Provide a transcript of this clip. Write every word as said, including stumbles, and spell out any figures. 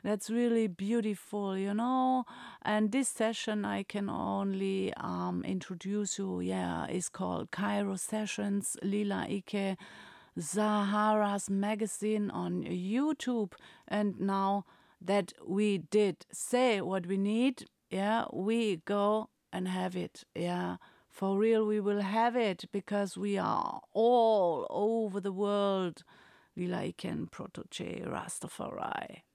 That's really beautiful, you know. And this session I can only um, introduce you, yeah, is called Cairo Sessions, Lila Ike, Zahara's magazine on YouTube. And now that we did say what we need, yeah, we go and have it, yeah. For real, we will have it because we are all over the world. Lila Ike and Protege Rastafari.